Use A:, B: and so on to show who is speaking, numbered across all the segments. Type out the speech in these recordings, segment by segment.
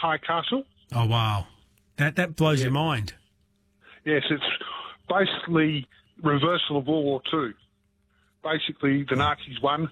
A: High Castle.
B: Oh, wow. That blows your mind.
A: Yes, it's basically reversal of World War II. Basically, the Nazis won,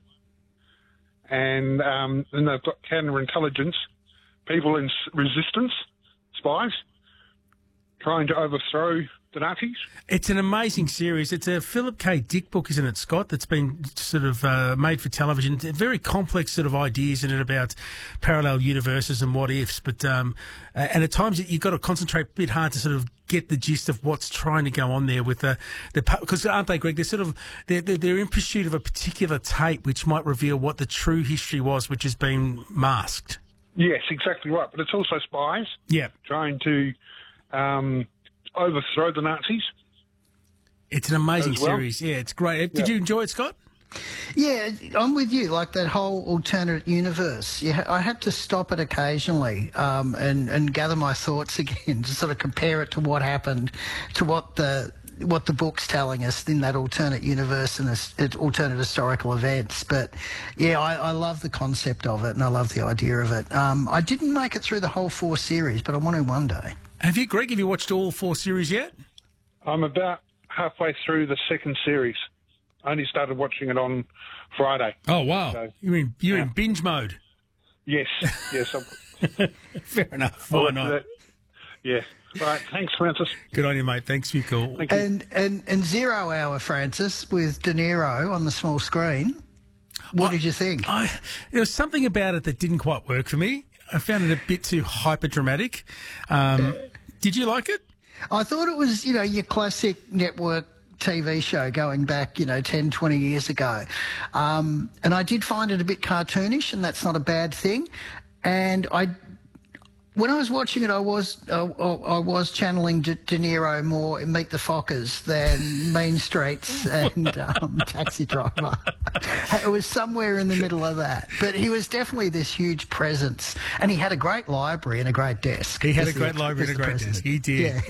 A: and then they've got counterintelligence, people in resistance, spies, trying to overthrow the Nazis.
B: It's an amazing series. It's a Philip K. Dick book, isn't it, Scott, that's been sort of made for television. Very complex sort of ideas in it about parallel universes and what ifs. But and at times you've got to concentrate a bit hard to sort of get the gist of what's trying to go on there with the because aren't they, Greg? They're sort of they're in pursuit of a particular tape which might reveal what the true history was, which has been masked.
A: Yes, exactly right. But it's also spies.
B: Yeah,
A: trying to overthrow the Nazis.
B: It's an amazing series. Yeah, it's great. Did you enjoy it, Scott?
C: Yeah, I'm with you. Like that whole alternate universe. Yeah, I had to stop it occasionally and gather my thoughts again to sort of compare it to what happened, to what the book's telling us in that alternate universe and alternate historical events. But yeah, I love the concept of it and I love the idea of it. I didn't make it through the whole 4 series, but I want to one day.
B: Have you, Greg? Have you watched all 4 series yet?
A: I'm about halfway through the 2nd series. I only started watching it on Friday.
B: Oh, wow.
A: So,
B: you're in binge mode?
A: Yes.
B: Fair enough. Why not?
A: Yeah. All right. Thanks, Francis.
B: Good on you, mate. Thanks for your call.
A: Thank you.
C: And 0 Hour, Francis, with De Niro on the small screen. What did you think?
B: There was something about it that didn't quite work for me. I found it a bit too hyper-dramatic. Did you like it?
C: I thought it was, your classic network TV show going back, 10, 20 years ago. And I did find it a bit cartoonish, and that's not a bad thing. And when I was watching it, I was channeling De Niro more in Meet the Fockers than Mean Streets and Taxi Driver. It was somewhere in the middle of that. But he was definitely this huge presence, and he had a great library and a great desk.
B: He had a great library and a great desk. He did.
C: Yeah.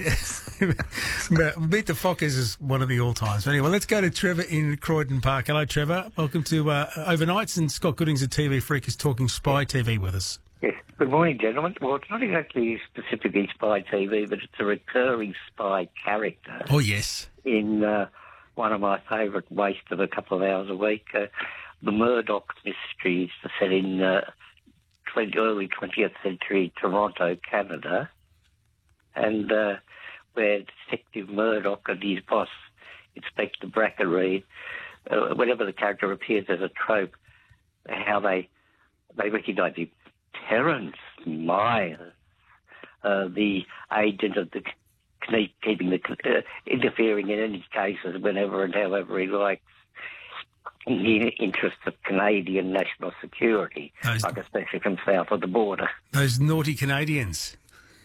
B: Meet the Fockers is one of the all-times. Anyway, let's go to Trevor in Croydon Park. Hello, Trevor. Welcome to Overnights, and Scott Goodings, a TV freak, is talking Spy TV with us.
D: Yes. Good morning, gentlemen. Well, it's not exactly specifically Spy TV, but it's a recurring spy character.
B: Oh, yes.
D: In one of my favourite wastes of a couple of hours a week, the Murdoch Mysteries, set in early 20th century Toronto, Canada, and where Detective Murdoch and his boss, Inspector Brackenreed, whenever the character appears as a trope, how they recognise him. Terence Myers, the agent of the interfering in any cases whenever and however he likes in the interests of Canadian national security, like especially from south of the border.
B: Those naughty Canadians.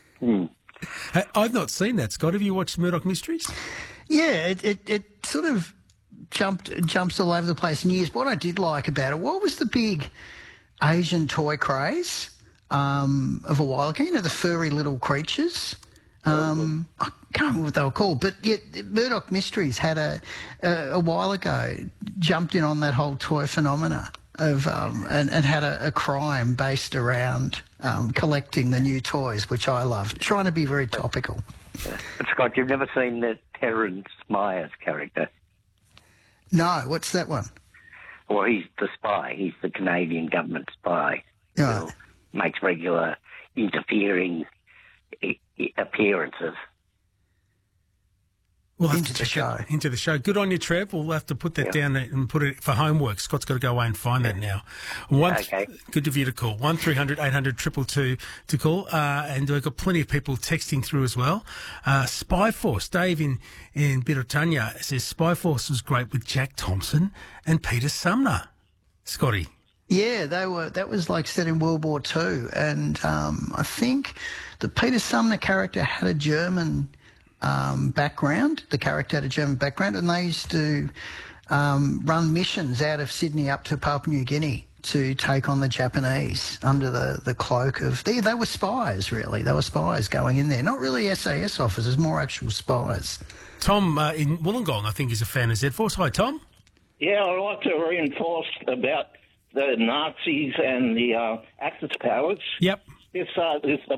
B: I've not seen that, Scott. Have you watched Murdoch Mysteries?
C: Yeah, it sort of jumps all over the place in years. What I did like about it, what was the big Asian toy craze of a while ago? The furry little creatures. I can't remember what they were called, but yet Murdoch Mysteries had a while ago jumped in on that whole toy phenomena of and had a crime based around collecting the new toys, which I loved. Trying to be very topical.
D: But Scott, you've never seen the Terence Myers character?
C: No, what's that one?
D: Well, he's the spy. He's the Canadian government spy.
C: Right.
D: Who makes regular interfering appearances.
B: We'll have
C: Into
B: to
C: the
B: check
C: show.
B: it. Into the show. Good on you, Trev. We'll have to put that down there and put it for homework. Scott's got to go away and find that now.
D: Okay.
B: Good of you to call. 1300 800 222 to call. And we've got plenty of people texting through as well. Spy Force. Dave in Britannia says Spy Force was great with Jack Thompson and Peter Sumner. Scotty.
C: Yeah, that was like set in World War II, and I think the Peter Sumner character had a German background. The character had a German background, and they used to run missions out of Sydney up to Papua New Guinea to take on the Japanese under the cloak of... They were spies, really. They were spies going in there. Not really SAS officers, more actual spies.
B: Tom in Wollongong, I think, is a fan of Z-Force. Hi, Tom.
E: Yeah, I'd like to reinforce about the Nazis and the Axis powers.
B: Yep.
E: This